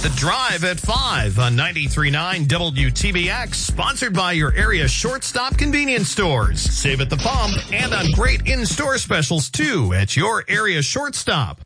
The Drive at 5 on 93.9 WTBX, sponsored by your area shortstop convenience stores. Save at the pump and on great in-store specials, too, at your area shortstop.